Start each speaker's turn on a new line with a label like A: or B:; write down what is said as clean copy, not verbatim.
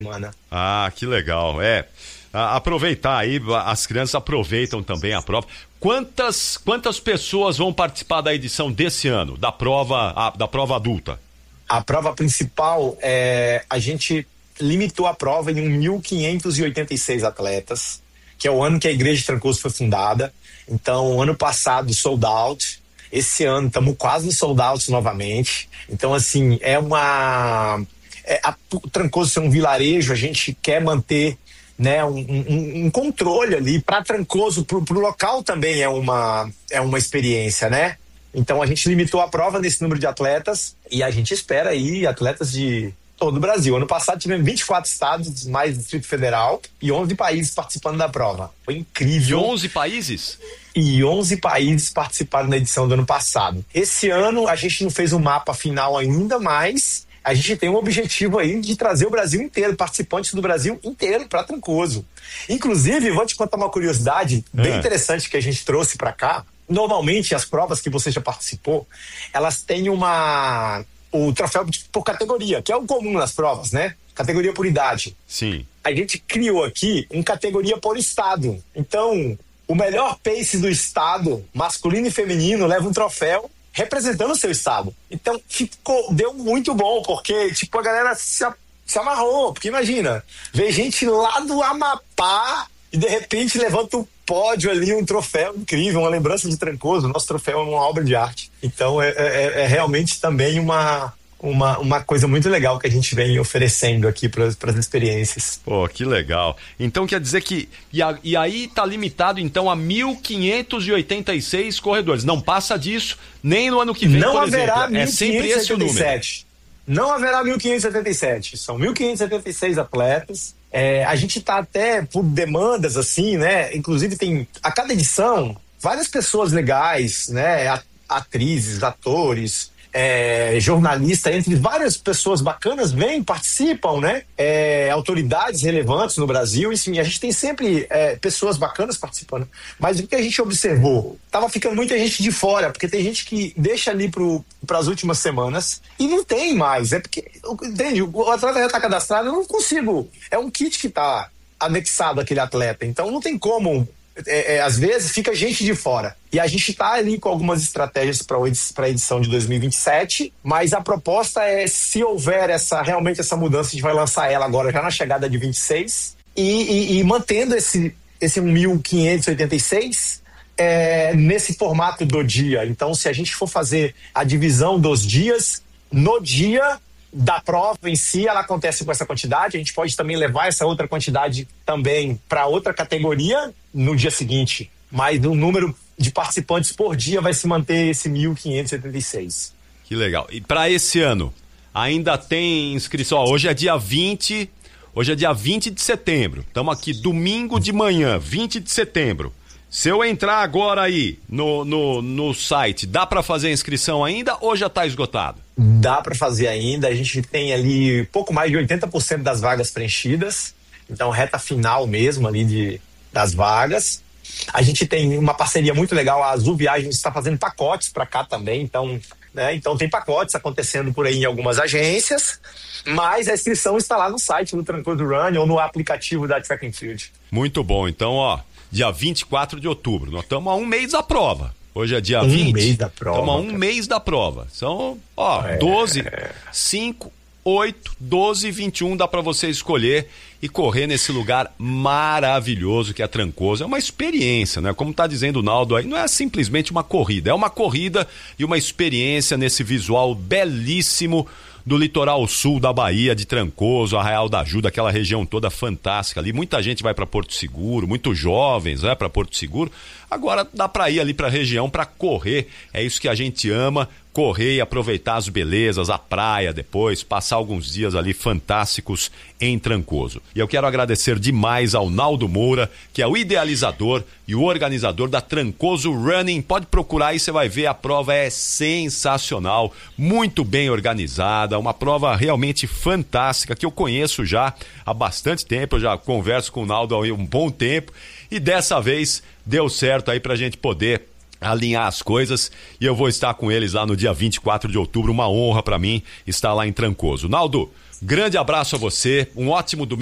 A: semana.
B: Ah, que legal. Aproveitar aí, as crianças aproveitam também a prova. Quantas pessoas vão participar da edição desse ano, da prova adulta?
A: A prova principal, a gente limitou a prova em 1.586 atletas, que é o ano que a Igreja de Trancoso foi fundada. Então, ano passado, sold out. Esse ano, estamos quase no sold out novamente. Então, assim, o Trancoso ser um vilarejo, a gente quer manter, né, um controle ali. Para Trancoso, para o local também é uma experiência, né? Então, a gente limitou a prova nesse número de atletas e a gente espera aí atletas de todo o Brasil. Ano passado tivemos 24 estados, mais Distrito Federal, e 11 países participando da prova. Foi incrível.
B: E 11 países?
A: E 11 países participaram da edição do ano passado. Esse ano a gente não fez o mapa final ainda, mas a gente tem um objetivo aí de trazer o Brasil inteiro, participantes do Brasil inteiro para Trancoso. Inclusive, vou te contar uma curiosidade bem interessante que a gente trouxe para cá. Normalmente, as provas que você já participou, elas têm o troféu por categoria, que é o comum nas provas, né? Categoria por idade.
B: Sim.
A: A gente criou aqui uma categoria por estado. Então, o melhor pace do estado, masculino e feminino, leva um troféu representando o seu estado. Então, deu muito bom, porque, a galera se amarrou. Porque imagina, ver gente lá do Amapá e, de repente, levanta o pódio ali, um troféu incrível, uma lembrança de Trancoso. Nosso troféu é uma obra de arte. Então, é realmente também uma coisa muito legal que a gente vem oferecendo aqui para as experiências.
B: Pô, que legal. Então quer dizer que... E aí tá limitado então a 1.586 corredores. Não passa disso nem no ano que vem,
A: não
B: por exemplo.
A: Haverá
B: É sempre esse o número.
A: Não haverá 1.577. São 1.576 atletas. A gente está até por demandas, assim, né? Inclusive tem, a cada edição, várias pessoas legais, né? Atrizes, atores, jornalistas, entre várias pessoas bacanas vêm, participam, né? Autoridades relevantes no Brasil, enfim, a gente tem sempre pessoas bacanas participando. Mas o que a gente observou? Tava ficando muita gente de fora, porque tem gente que deixa ali para as últimas semanas e não tem mais. Porque, entende? O atleta já está cadastrado, eu não consigo. É um kit que está anexado àquele atleta, então não tem como. Às vezes fica gente de fora. E a gente está ali com algumas estratégias para a edição de 2027, mas a proposta é, se houver realmente essa mudança, a gente vai lançar ela agora já na chegada de 26 e mantendo esse 1.586 nesse formato do dia. Então, se a gente for fazer a divisão dos dias, no dia da prova em si, ela acontece com essa quantidade. A gente pode também levar essa outra quantidade também para outra categoria no dia seguinte, mas o número de participantes por dia vai se manter esse 1.576.
B: Que legal. E para esse ano, ainda tem inscrição? Hoje é dia 20 de setembro. Estamos aqui domingo de manhã, 20 de setembro. Se eu entrar agora aí no site, dá para fazer a inscrição ainda ou já está esgotado?
A: Dá para fazer ainda, a gente tem ali pouco mais de 80% das vagas preenchidas, então reta final mesmo ali das vagas. A gente tem uma parceria muito legal, a Azul Viagens está fazendo pacotes para cá também, então tem pacotes acontecendo por aí em algumas agências, mas a inscrição está lá no site do Trancoso Run ou no aplicativo da Track and Field.
B: Muito bom, então dia 24 de outubro, nós estamos a um mês da prova. Hoje é dia 20.
A: Um mês da prova.
B: Estamos a um mês da prova. São, 12, 5, 8, 12 e 21 dá para você escolher e correr nesse lugar maravilhoso que é Trancoso. É uma experiência, né? Como tá dizendo o Naldo aí, não é simplesmente uma corrida, é uma corrida e uma experiência nesse visual belíssimo do litoral sul da Bahia, de Trancoso, Arraial da Ajuda, aquela região toda fantástica ali. Muita gente vai para Porto Seguro, muitos jovens vai para Porto Seguro. Agora dá para ir ali para a região para correr. É isso que a gente ama, correr e aproveitar as belezas, a praia depois, passar alguns dias ali fantásticos em Trancoso. E eu quero agradecer demais ao Naldo Moura, que é o idealizador e o organizador da Trancoso Running. Pode procurar aí, você vai ver, a prova é sensacional, muito bem organizada, uma prova realmente fantástica que eu conheço já há bastante tempo, eu já converso com o Naldo há um bom tempo e dessa vez deu certo aí pra gente poder alinhar as coisas e eu vou estar com eles lá no dia 24 de outubro, uma honra para mim estar lá em Trancoso. Naldo, Grande abraço a você, um ótimo domingo.